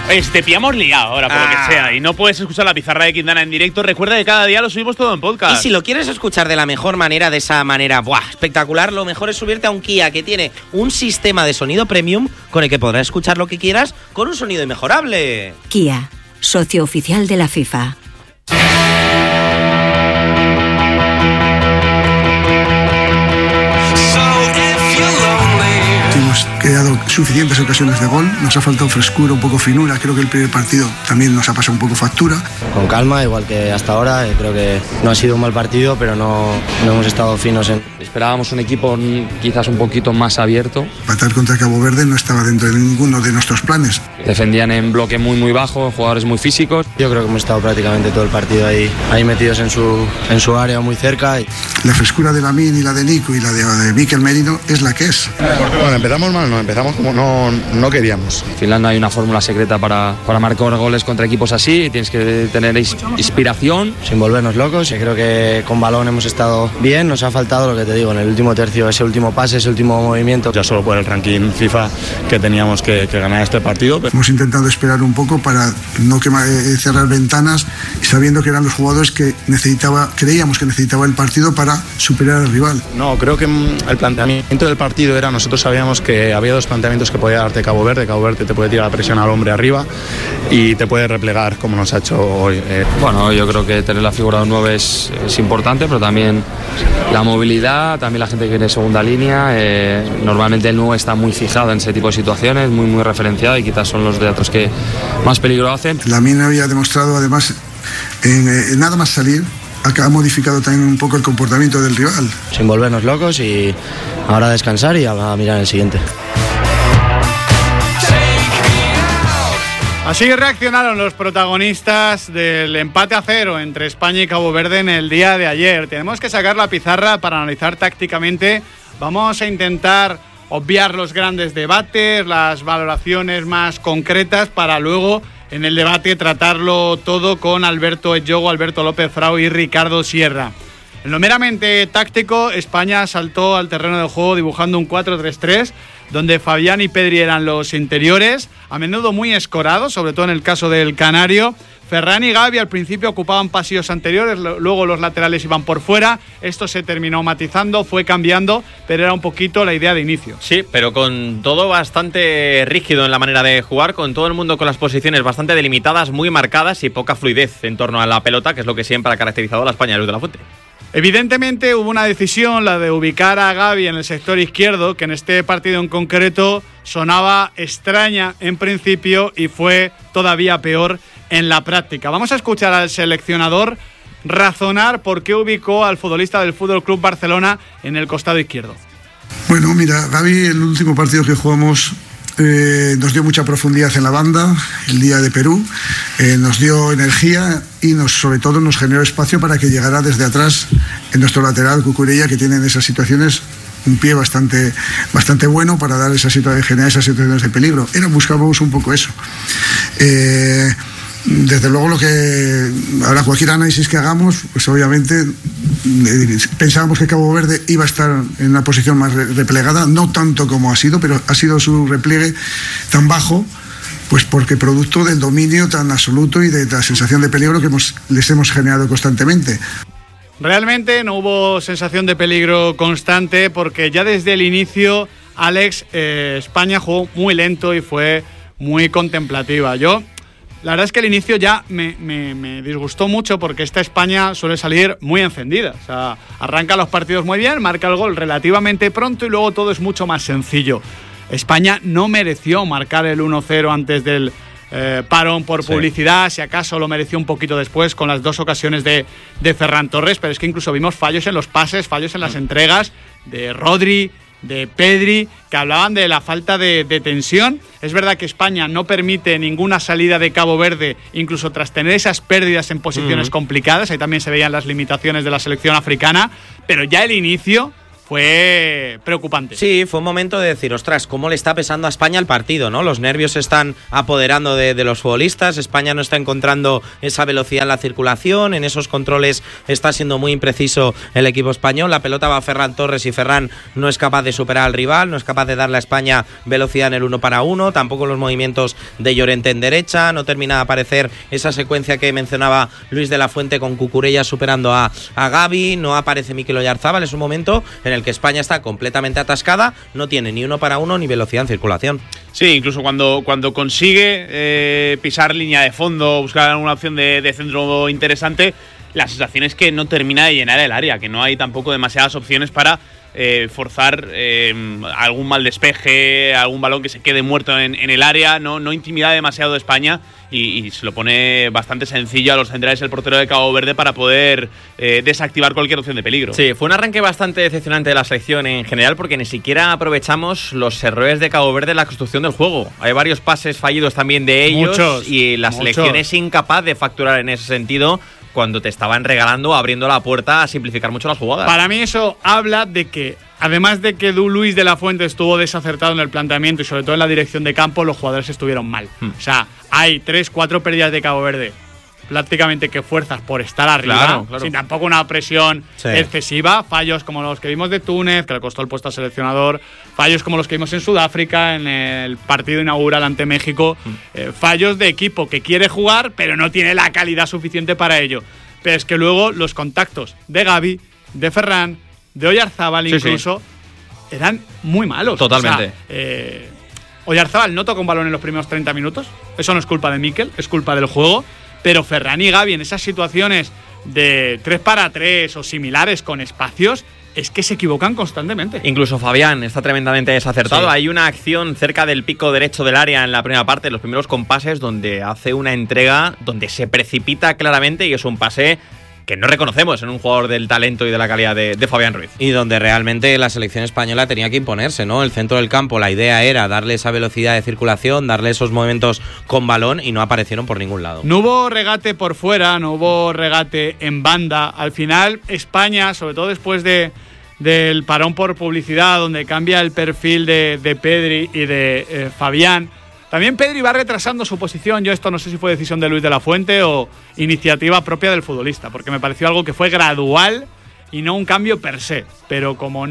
Oye, si te pillamos liado ahora por lo que sea y no puedes escuchar la pizarra de Quintana en directo, recuerda que cada día lo subimos todo en podcast. Y si lo quieres escuchar de la mejor manera, de esa manera espectacular, lo mejor es subirte a un Kia que tiene un sistema de sonido premium con el que podrás escuchar lo que quieras con un sonido inmejorable. Kia, socio oficial de la FIFA. Hemos creado suficientes ocasiones de gol, nos ha faltado frescura, un poco finura, creo que el primer partido también nos ha pasado un poco factura. Con calma, igual que hasta ahora, creo que no ha sido un mal partido, pero no hemos estado finos en... Esperábamos un equipo quizás un poquito más abierto. Empatar contra Cabo Verde no estaba dentro de ninguno de nuestros planes. Defendían en bloque muy bajo, jugadores muy físicos. Yo creo que hemos estado prácticamente todo el partido ahí metidos en su área muy cerca. La frescura de Lamine y la de Nico y la de Mikel Merino es la que es. Bueno, empezamos mal, no, empezamos como no queríamos. En Finlandia hay una fórmula secreta para marcar goles contra equipos así, tienes que tener inspiración. Sin volvernos locos, y creo que con balón hemos estado bien, nos ha faltado lo que te digo, en el último tercio, ese último pase, ese último movimiento. Ya solo por el ranking FIFA que teníamos que ganar este partido. Hemos intentado esperar un poco para no cerrar ventanas, sabiendo que eran los jugadores que creíamos que necesitaba el partido para superar al rival. No, creo que el planteamiento del partido era, nosotros sabíamos que había dos planteamientos que podía darte Cabo Verde. Cabo Verde te puede tirar la presión al hombre arriba y te puede replegar como nos ha hecho hoy. Bueno, yo creo que tener la figura de un 9 es importante, pero también la movilidad, también la gente que viene de segunda línea. Normalmente el 9 está muy fijado en ese tipo de situaciones, muy referenciado, y quizás son los de otros que más peligro hacen. Lamine había demostrado además nada más salir ha modificado también un poco el comportamiento del rival. Sin volvernos locos, y ahora a descansar y a mirar el siguiente. Así reaccionaron los protagonistas del empate a 0 entre España y Cabo Verde en el día de ayer. Tenemos que sacar la pizarra para analizar tácticamente. Vamos a intentar obviar los grandes debates, las valoraciones más concretas, para luego en el debate tratarlo todo con Alberto Ediogo, Alberto López Frau y Ricardo Sierra. En lo meramente táctico, España saltó al terreno de juego dibujando un 4-3-3, donde Fabián y Pedri eran los interiores, a menudo muy escorados, sobre todo en el caso del canario. Ferran y Gavi al principio ocupaban pasillos anteriores, luego los laterales iban por fuera. Esto se terminó matizando, fue cambiando, pero era un poquito la idea de inicio. Sí, pero con todo bastante rígido en la manera de jugar, con todo el mundo con las posiciones bastante delimitadas, muy marcadas y poca fluidez en torno a la pelota, que es lo que siempre ha caracterizado a la España de Luis de la Fuente. Evidentemente hubo una decisión, la de ubicar a Gavi en el sector izquierdo, que en este partido en concreto sonaba extraña en principio y fue todavía peor en la práctica. Vamos a escuchar al seleccionador razonar por qué ubicó al futbolista del Fútbol Club Barcelona en el costado izquierdo. Bueno, mira, Gavi, el último partido que jugamos nos dio mucha profundidad en la banda, el día de Perú, nos dio energía y sobre todo nos generó espacio para que llegara desde atrás en nuestro lateral Cucurella, que tiene en esas situaciones un pie bastante bueno para dar generar esas situaciones de peligro. Buscábamos un poco eso. Desde luego, ahora cualquier análisis que hagamos, pues obviamente pensábamos que Cabo Verde iba a estar en una posición más replegada, no tanto como ha sido, pero ha sido su repliegue tan bajo, pues porque producto del dominio tan absoluto y de la sensación de peligro que les hemos generado constantemente. Realmente no hubo sensación de peligro constante, porque ya desde el inicio, Alex, España jugó muy lento y fue muy contemplativa. La verdad es que el inicio ya me disgustó mucho, porque esta España suele salir muy encendida. O sea, arranca los partidos muy bien, marca el gol relativamente pronto y luego todo es mucho más sencillo. España no mereció marcar el 1-0 antes del parón por publicidad, si acaso lo mereció un poquito después con las dos ocasiones de Ferran Torres, pero es que incluso vimos fallos en los pases, fallos en las entregas de Rodri, de Pedri, que hablaban de la falta de tensión. Es verdad que España no permite ninguna salida de Cabo Verde, incluso tras tener esas pérdidas en posiciones complicadas. Ahí también se veían las limitaciones de la selección africana, pero ya el inicio fue preocupante. Sí, fue un momento de decir, ostras, cómo le está pesando a España el partido, ¿no? Los nervios se están apoderando de los futbolistas, España no está encontrando esa velocidad en la circulación, en esos controles está siendo muy impreciso el equipo español, la pelota va a Ferran Torres y Ferran no es capaz de superar al rival, no es capaz de darle a España velocidad en el 1 para 1, tampoco los movimientos de Llorente en derecha, no termina de aparecer esa secuencia que mencionaba Luis de la Fuente con Cucurella superando a Gavi, no aparece Mikel Oyarzabal, es un momento en el que España está completamente atascada, no tiene ni 1 para 1 ni velocidad en circulación. Sí, incluso cuando consigue pisar línea de fondo, buscar alguna opción de centro interesante, la sensación es que no termina de llenar el área, que no hay tampoco demasiadas opciones para forzar algún mal despeje, algún balón que se quede muerto en el área, no intimida demasiado España y se lo pone bastante sencillo a los centrales el portero de Cabo Verde para poder desactivar cualquier opción de peligro. Sí, fue un arranque bastante decepcionante de la selección en general porque ni siquiera aprovechamos los errores de Cabo Verde en la construcción del juego. Hay varios pases fallidos también de ellos y la selección es incapaz de facturar en ese sentido cuando te estaban regalando, abriendo la puerta a simplificar mucho las jugadas. Para mí eso habla de que, además de que Luis de la Fuente estuvo desacertado en el planteamiento y sobre todo en la dirección de campo, los jugadores estuvieron mal. O sea, hay 3-4 pérdidas de Cabo Verde, prácticamente que fuerzas por estar arriba, claro. Sin tampoco una presión excesiva, fallos como los que vimos de Túnez, que le costó el puesto al seleccionador, fallos como los que vimos en Sudáfrica, en el partido inaugural ante México, fallos de equipo que quiere jugar pero no tiene la calidad suficiente para ello. Pero es que luego los contactos de Gavi, de Ferran, de Oyarzabal incluso, eran muy malos. Totalmente. O sea, Oyarzabal no toca un balón en los primeros 30 minutos, eso no es culpa de Mikel, es culpa del juego. Pero Ferran y Gavi en esas situaciones de 3 para 3 o similares con espacios, es que se equivocan constantemente. Incluso Fabián está tremendamente desacertado. Sí. Hay una acción cerca del pico derecho del área en la primera parte, en los primeros compases, donde hace una entrega donde se precipita claramente y es un pase que no reconocemos en un jugador del talento y de la calidad de Fabián Ruiz. Y donde realmente la selección española tenía que imponerse, ¿no? El centro del campo, la idea era darle esa velocidad de circulación, darle esos movimientos con balón y no aparecieron por ningún lado. No hubo regate por fuera, no hubo regate en banda. Al final, España, sobre todo después del parón por publicidad, donde cambia el perfil de Pedri y de Fabián, también Pedri va retrasando su posición. Yo esto no sé si fue decisión de Luis de la Fuente o iniciativa propia del futbolista, porque me pareció algo que fue gradual y no un cambio per se. Pero como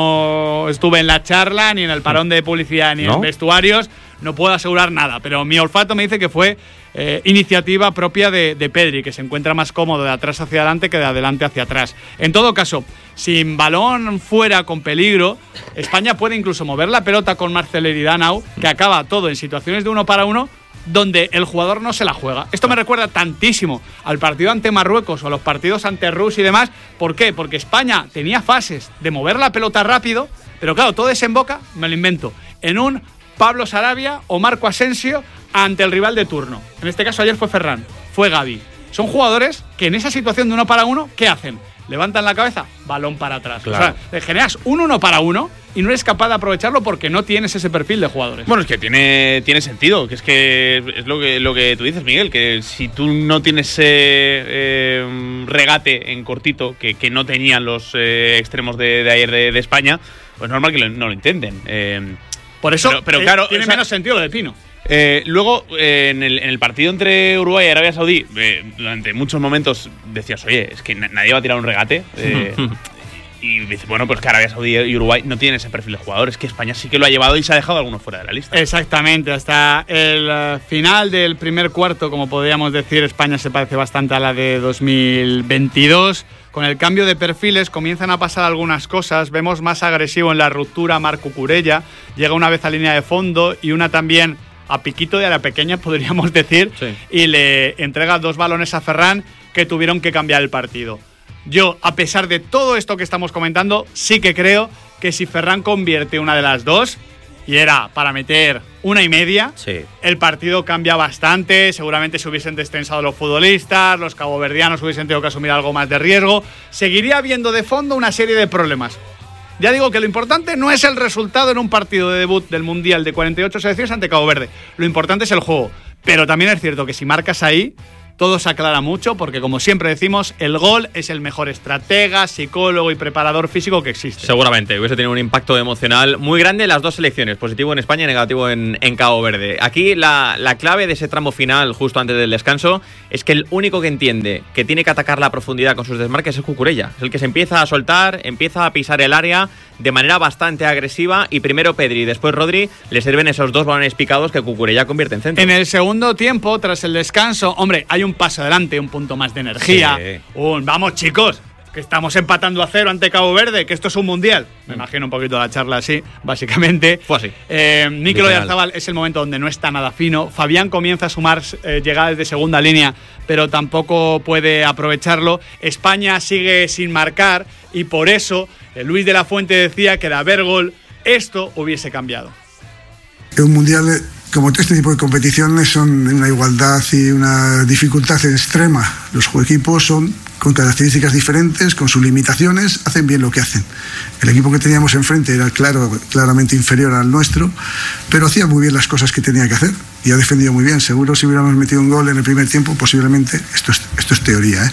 no estuve en la charla, ni en el parón de publicidad, ni en vestuarios, no puedo asegurar nada. Pero mi olfato me dice que fue iniciativa propia de Pedri, que se encuentra más cómodo de atrás hacia adelante que de adelante hacia atrás. En todo caso, sin balón fuera con peligro, España puede incluso mover la pelota con Marcel Danau, que acaba todo en situaciones de 1 para 1, donde el jugador no se la juega. Esto me recuerda tantísimo al partido ante Marruecos o a los partidos ante Rusia y demás. ¿Por qué? Porque España tenía fases de mover la pelota rápido, pero claro, todo desemboca, me lo invento, en un Pablo Sarabia o Marco Asensio ante el rival de turno. En este caso ayer fue Ferran, fue Gavi. Son jugadores que en esa situación de 1 para 1, ¿qué hacen? Levantan la cabeza, balón para atrás. Claro. O sea, le generas un 1 para 1 y no eres capaz de aprovecharlo porque no tienes ese perfil de jugadores. Bueno, es que tiene sentido, que es lo que tú dices, Miguel, que si tú no tienes regate en cortito, que no tenían los extremos de ayer de España, pues es normal que no lo intenten. Por eso pero claro, tiene menos sentido lo de Pino. Luego, en el partido entre Uruguay y Arabia Saudí, durante muchos momentos decías, oye, es que nadie va a tirar un regate. Y dices, bueno, pues que Arabia Saudí y Uruguay no tienen ese perfil de jugadores, que España sí que lo ha llevado y se ha dejado algunos fuera de la lista. Exactamente, hasta el final del primer cuarto, como podríamos decir, España se parece bastante a la de 2022. Con el cambio de perfiles comienzan a pasar algunas cosas. Vemos más agresivo en la ruptura Marco Cucurella, llega una vez a línea de fondo y una también a piquito de la pequeña, podríamos decir, y le entrega 2 balones a Ferran que tuvieron que cambiar el partido. Yo, a pesar de todo esto que estamos comentando, sí que creo que si Ferran convierte una de las 2, y era para meter 1,5, el partido cambia bastante, seguramente se hubiesen destensado los futbolistas, los caboverdianos hubiesen tenido que asumir algo más de riesgo, seguiría habiendo de fondo una serie de problemas. Ya digo que lo importante no es el resultado en un partido de debut del Mundial de 48 selecciones ante Cabo Verde, lo importante es el juego, pero también es cierto que si marcas ahí, todo se aclara mucho, porque como siempre decimos, el gol es el mejor estratega, psicólogo y preparador físico que existe. Seguramente, hubiese tenido un impacto emocional muy grande en las dos selecciones, positivo en España y negativo en Cabo Verde. Aquí la clave de ese tramo final, justo antes del descanso, es que el único que entiende que tiene que atacar la profundidad con sus desmarques es Cucurella. Es el que se empieza a soltar, empieza a pisar el área de manera bastante agresiva, y primero Pedri y después Rodri le sirven esos dos balones picados que Cucurella convierte en centro. En el segundo tiempo, tras el descanso, hombre, hay un paso adelante, un punto más de energía. Sí. Vamos, chicos, que estamos empatando a 0 ante Cabo Verde, que esto es un mundial. Me imagino un poquito la charla así, básicamente. Fue así. Mikel Oyarzabal es el momento donde no está nada fino. Fabián comienza a sumar llegadas de segunda línea, pero tampoco puede aprovecharlo. España sigue sin marcar, y por eso Luis de la Fuente decía que de haber gol, esto hubiese cambiado. Un mundial, como este tipo de competiciones, son una igualdad y una dificultad extrema. Los equipos son con características diferentes, con sus limitaciones, hacen bien lo que hacen. El equipo que teníamos enfrente era claramente inferior al nuestro, pero hacía muy bien las cosas que tenía que hacer y ha defendido muy bien. Seguro si hubiéramos metido un gol en el primer tiempo, posiblemente, esto es teoría,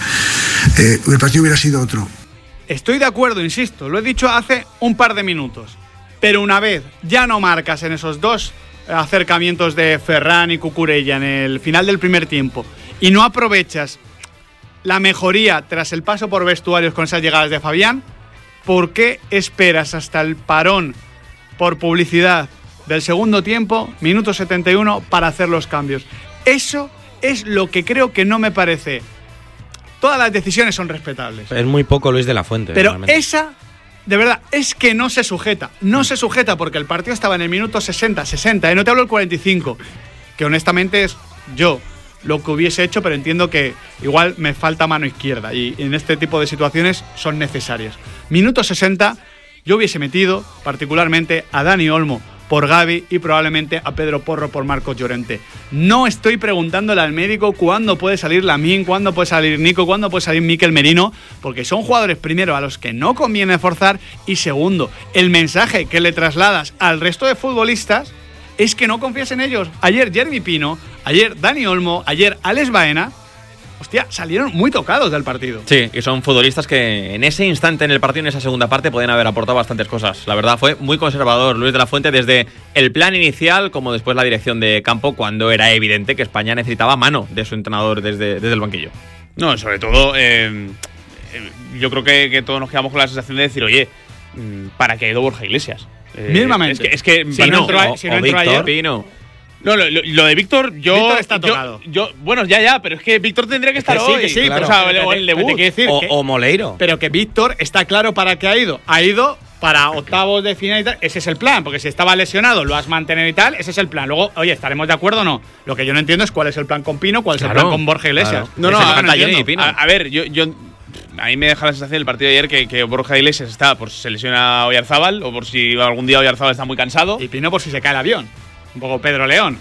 el partido hubiera sido otro. Estoy de acuerdo, insisto, lo he dicho hace un par de minutos, pero una vez ya no marcas en esos dos acercamientos de Ferran y Cucurella en el final del primer tiempo y no aprovechas la mejoría tras el paso por vestuarios con esas llegadas de Fabián, ¿por qué esperas hasta el parón por publicidad del segundo tiempo, minuto 71, para hacer los cambios? Eso es lo que creo que no me parece. Todas las decisiones son respetables. Es muy poco Luis de la Fuente. Pero realmente. esa, de verdad, es que no se sujeta. No se sujeta porque el partido estaba en el minuto 60, no te hablo el 45, que honestamente es yo lo que hubiese hecho, pero entiendo que igual me falta mano izquierda y en este tipo de situaciones son necesarias. Minuto 60, yo hubiese metido particularmente a Dani Olmo por Gavi y probablemente a Pedro Porro por Marcos Llorente. No estoy preguntándole al médico cuándo puede salir Lamine, cuándo puede salir Nico, cuándo puede salir Mikel Merino, porque son jugadores, primero, a los que no conviene forzar, y segundo, el mensaje que le trasladas al resto de futbolistas es que no confías en ellos. Ayer Jeremy Pino, ayer Dani Olmo, ayer Alex Baena, hostia, salieron muy tocados del partido. Sí, y son futbolistas que en ese instante en el partido, en esa segunda parte, podían haber aportado bastantes cosas. La verdad, fue muy conservador Luis de la Fuente, desde el plan inicial como después la dirección de campo, cuando era evidente que España necesitaba mano de su entrenador desde el banquillo. No, sobre todo, yo creo que todos nos quedamos con la sensación de decir, oye, ¿para qué ha ido Borja Iglesias? Mismamente. Es que si no entró ayer, Pino. No, lo de Víctor, Víctor está tocado. Bueno, ya, pero es que Víctor tendría que estar hoy. Sí, claro. Pero, o el debut. O Moleiro. Pero que Víctor está claro para qué ha ido. Ha ido para octavos de final y tal. Ese es el plan, porque si estaba lesionado lo has mantenido y tal, ese es el plan. Luego, oye, ¿estaremos de acuerdo o no? Lo que yo no entiendo es cuál es el plan con Pino, cuál es el plan con Borja Iglesias. Claro. A ver, yo a mí me deja la sensación del partido de ayer que Borja Iglesias está por si se lesiona Oyarzabal o por si algún día Oyarzabal está muy cansado. Y Pino por si se cae el avión. Un poco Pedro León.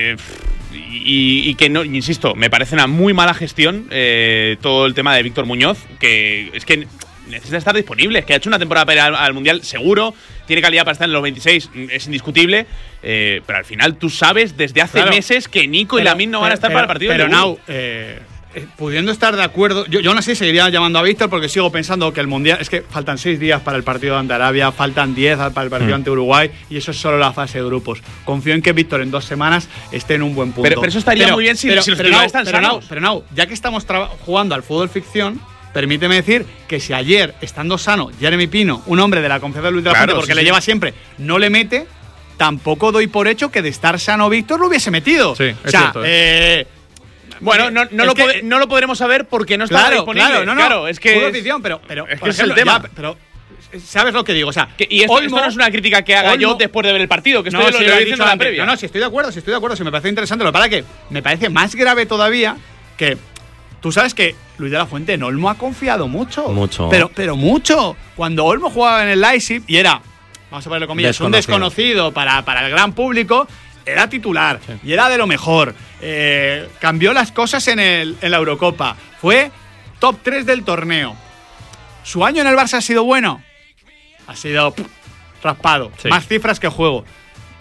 Y que no, insisto, me parece una muy mala gestión todo el tema de Víctor Muñoz, que es que necesita estar disponible, es que ha hecho una temporada para ir al Mundial seguro, tiene calidad para estar en los 26, es indiscutible, pero al final tú sabes desde hace meses que Nico y Lamine no van a estar para el partido. Pero Nau, pudiendo estar de acuerdo, yo aún así seguiría llamando a Víctor, porque sigo pensando que el Mundial, es que faltan 6 días para el partido ante Arabia, faltan 10 para el partido ante Uruguay, y eso es solo la fase de grupos. Confío en que Víctor en 2 semanas esté en un buen punto. Pero eso estaría muy bien si los titulares están sanos. Pero Nau, ya que estamos jugando al fútbol ficción, permíteme decir que si ayer, estando sano, Jeremy Pino, un hombre de la confianza de Luis de la Fuente, porque le lleva siempre, no le mete, tampoco doy por hecho que de estar sano Víctor lo hubiese metido. Sí, es cierto. Bueno, no lo podremos saber porque no está disponible. Claro, es que pero es que es el tema. Pero ¿sabes lo que digo? O sea, y esto no es una crítica que haga yo después de ver el partido, que estoy lo diciendo en la previa. No, si estoy de acuerdo, si me parece interesante. Lo que pasa es que me parece más grave todavía que tú sabes que Luis de la Fuente en Olmo ha confiado mucho. Pero mucho. Cuando Olmo jugaba en el Leipzig y era, vamos a ponerle comillas, un desconocido para el gran público, era titular y era de lo mejor. Cambió las cosas en la Eurocopa. Fue top 3 del torneo. ¿Su año en el Barça ha sido bueno? Ha sido raspado. Sí. Más cifras que juego.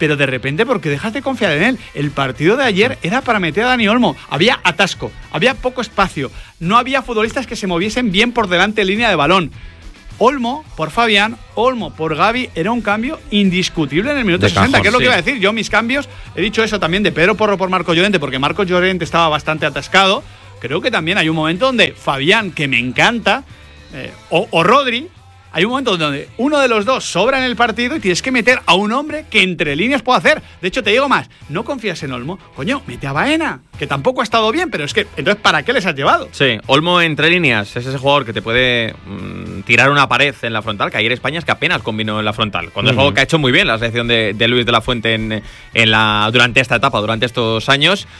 pero de repente, ¿por qué dejas de confiar en él? El partido de ayer era para meter a Dani Olmo. Había atasco, había poco espacio, no había futbolistas que se moviesen bien por delante de línea de balón. Olmo por Fabián, Olmo por Gavi, era un cambio indiscutible en el minuto 60, que es lo que iba a decir. Yo mis cambios, he dicho eso también de Pedro Porro por Marcos Llorente, porque Marcos Llorente estaba bastante atascado. Creo que también hay un momento donde Fabián, que me encanta, o Rodri, hay un momento donde uno de los dos sobra en el partido y tienes que meter a un hombre que entre líneas puede hacer. De hecho, te digo más, no confías en Olmo, coño, mete a Baena, que tampoco ha estado bien, pero es que, entonces, ¿para qué les has llevado? Sí, Olmo entre líneas es ese jugador que te puede tirar una pared en la frontal, que ayer España es que apenas combinó en la frontal, cuando es algo que ha hecho muy bien la selección de Luis de la Fuente durante esta etapa, durante estos años,